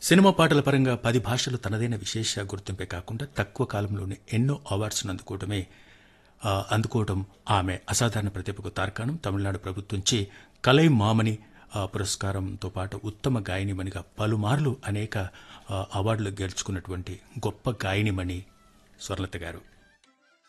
Cinema పాటల పరంగా 10 భాషలు తనదైన విశేష గుర్తింపే కాకుండా తక్కువ కాలంలోనే ఎన్నో అవార్డ్స్ను అందుకోవడం ఆమె అసాధారణ ప్రతిభకు తార్కాణం. తమిళనాడు ప్రభుత్వంచే కలై మామని పురస్కారంతో పాటు ఉత్తమ గాయనిమణిగా పలుమార్లు అనేక అవార్డులు గెలుచుకున్నటువంటి గొప్ప గాయనిమణి స్వర్లత గారు.